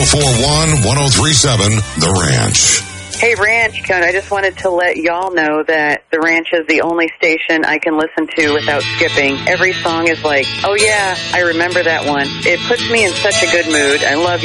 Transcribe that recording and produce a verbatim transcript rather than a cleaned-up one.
four one, one oh three seven, The Ranch. Hey, Ranch Code, I just wanted to let y'all know that The Ranch is the only station I can listen to without skipping. Every song is like, oh yeah, I remember that one. It puts me in such a good mood. I love you.